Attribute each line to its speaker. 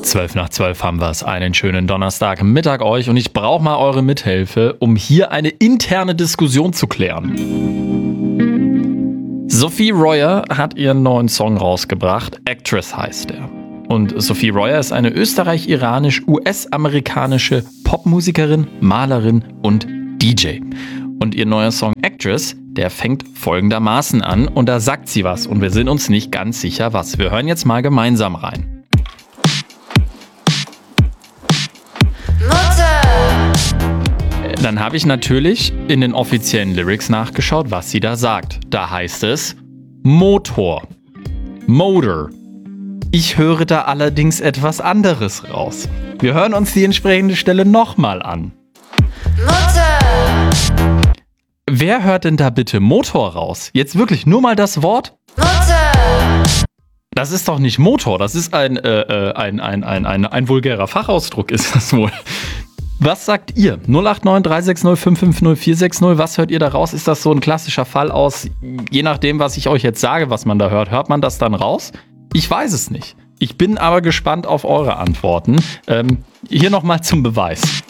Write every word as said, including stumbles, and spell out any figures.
Speaker 1: zwölf nach zwölf haben wir es. Einen schönen Donnerstagmittag euch und ich brauche mal eure Mithilfe, um hier eine interne Diskussion zu klären. Sophie Royer hat ihren neuen Song rausgebracht. Actress heißt er. Und Sophie Royer ist eine österreich-iranisch-U S-amerikanische Popmusikerin, Malerin und D J. Und ihr neuer Song Actress, der fängt folgendermaßen an und da sagt sie was und wir sind uns nicht ganz sicher was. Wir hören jetzt mal gemeinsam rein. Mutter! Dann habe ich natürlich in den offiziellen Lyrics nachgeschaut, was sie da sagt. Da heißt es Motor, Motor. Ich höre da allerdings etwas anderes raus. Wir hören uns die entsprechende Stelle nochmal an. Mutter! Wer hört denn da bitte Motor raus? Jetzt wirklich nur mal das Wort? Mutter! Das ist doch nicht Motor, das ist ein, äh, ein, ein, ein, ein, ein vulgärer Fachausdruck, ist das wohl. Was sagt ihr? null acht neun drei sechs null fünf fünf null vier sechs null, was hört ihr da raus? Ist das so ein klassischer Fall aus, je nachdem, was ich euch jetzt sage, was man da hört, hört man das dann raus? Ich weiß es nicht. Ich bin aber gespannt auf eure Antworten. Ähm, hier nochmal zum Beweis.